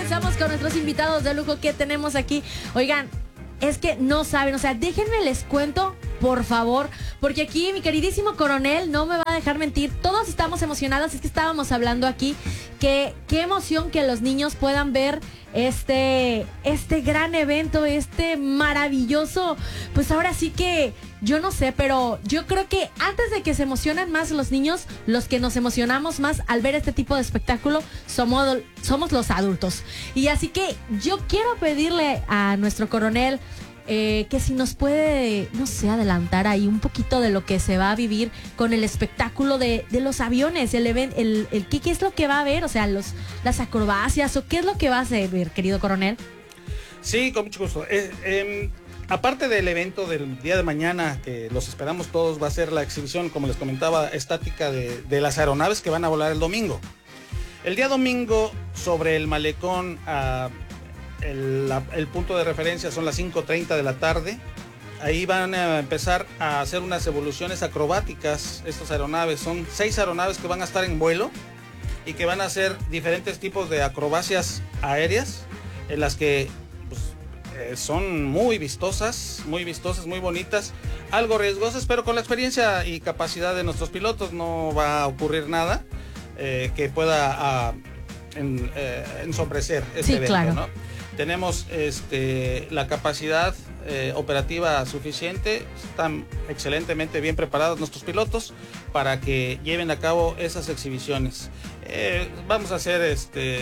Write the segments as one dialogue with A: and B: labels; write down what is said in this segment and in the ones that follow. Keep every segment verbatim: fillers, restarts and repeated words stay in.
A: regresamos con nuestros invitados de lujo que tenemos aquí. Oigan, es que no saben, o sea, déjenme les cuento, por favor, porque aquí mi queridísimo coronel no me va a dejar mentir. Todos estamos emocionados, es que estábamos hablando aquí que qué emoción que los niños puedan ver este, este gran evento, este maravilloso, pues ahora sí que yo no sé, pero yo creo que antes de que se emocionan más los niños, los que nos emocionamos más al ver este tipo de espectáculo somos, somos los adultos. Y así que yo quiero pedirle a nuestro coronel Eh, que si nos puede, no sé, adelantar ahí un poquito de lo que se va a vivir con el espectáculo de, de los aviones, el evento, el, el ¿qué, qué es lo que va a haber, o sea, los, las acrobacias, o qué es lo que va a hacer, querido coronel.
B: Sí, con mucho gusto. Eh, eh, aparte del evento del día de mañana, que los esperamos todos, va a ser la exhibición, como les comentaba, estática de, de las aeronaves que van a volar el domingo. El día domingo, sobre el malecón, a El, la, el punto de referencia son las cinco treinta de la tarde. Ahí van a empezar a hacer unas evoluciones acrobáticas. Estas aeronaves son seis aeronaves que van a estar en vuelo y que van a hacer diferentes tipos de acrobacias aéreas, en las que pues, eh, son muy vistosas, muy vistosas, muy bonitas, algo riesgosas, pero con la experiencia y capacidad de nuestros pilotos no va a ocurrir nada eh, que pueda a, en, eh, ensombrecer este
A: sí,
B: evento,
A: claro.
B: ¿no? Tenemos este, la capacidad eh, operativa suficiente, están excelentemente bien preparados nuestros pilotos para que lleven a cabo esas exhibiciones. Eh, vamos a hacer este,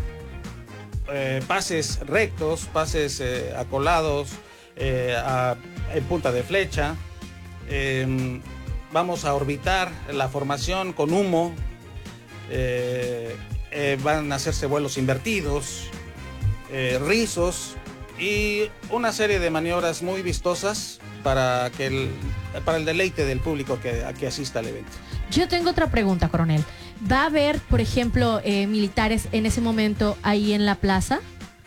B: eh, pases rectos, pases eh, acolados, eh, a, en punta de flecha. Eh, vamos a orbitar la formación con humo, eh, eh, van a hacerse vuelos invertidos. Eh, rizos y una serie de maniobras muy vistosas para que el, para el deleite del público que, a que asista al evento.
A: Yo tengo otra pregunta, coronel. ¿Va a haber, por ejemplo, eh, militares en ese momento ahí en la plaza?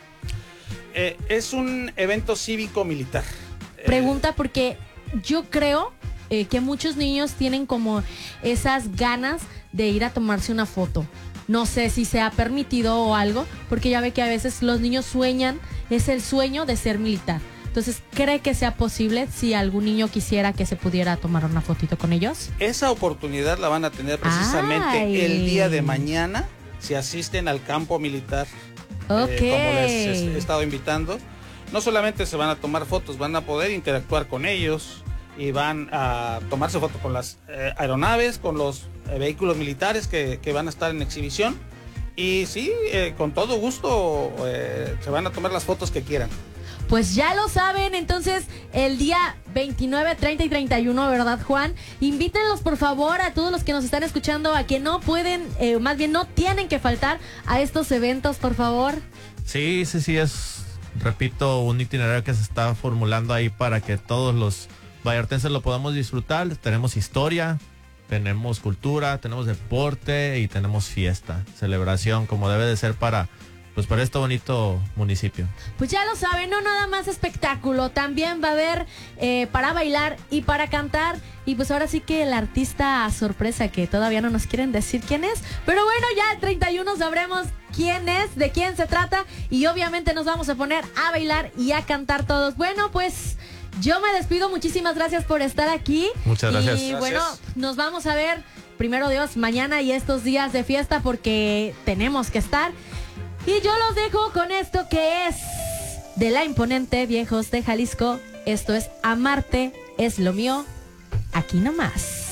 B: Eh, es un evento cívico-militar.
A: Pregunta eh, porque yo creo eh, que muchos niños tienen como esas ganas de ir a tomarse una foto. No sé si se ha permitido o algo, porque ya ve que a veces los niños sueñan, es el sueño de ser militar. Entonces, ¿cree que sea posible si algún niño quisiera que se pudiera tomar una fotito con ellos?
B: Esa oportunidad la van a tener precisamente Ay. el día de mañana, si asisten al campo militar,
A: okay.
B: eh, como les he estado invitando. No solamente se van a tomar fotos, van a poder interactuar con ellos y van a tomarse fotos con las eh, aeronaves, con los eh, vehículos militares que, que van a estar en exhibición. Y sí, eh, con todo gusto eh, se van a tomar las fotos que quieran.
A: Pues ya lo saben, entonces el día veintinueve, treinta y treinta y uno, ¿verdad, Juan? Invítenlos por favor a todos los que nos están escuchando a que no pueden, eh, más bien no tienen que faltar a estos eventos, por favor.
C: Sí, sí, sí, es, repito, un itinerario que se está formulando ahí para que todos los vallartenses lo podamos disfrutar. Tenemos historia, tenemos cultura, tenemos deporte y tenemos fiesta, celebración, como debe de ser para... pues para este bonito municipio.
A: Pues ya lo saben, no nada más espectáculo, también va a haber eh, para bailar y para cantar. Y pues ahora sí que el artista sorpresa, que todavía no nos quieren decir quién es, pero bueno, ya el treinta y uno sabremos quién es, de quién se trata, y obviamente nos vamos a poner a bailar y a cantar todos. Bueno, pues yo me despido, muchísimas gracias por estar aquí.
C: Muchas gracias.
A: Y
C: gracias.
A: bueno, nos vamos a ver, primero Dios, mañana y estos días de fiesta, porque tenemos que estar. Y yo los dejo con esto que es de la imponente Viejos de Jalisco. Esto es Amarte es lo mío, aquí nomás.